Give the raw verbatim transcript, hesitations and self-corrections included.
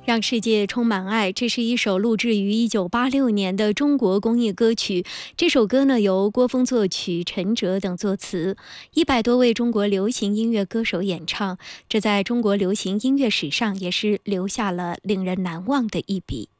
让世界充满爱。这是一首录制于一九八六年的中国工业歌曲。这首歌呢，由郭峰作曲，陈哲等作词，一百多位中国流行音乐歌手演唱。这在中国流行音乐史上也是留下了令人难忘的一笔。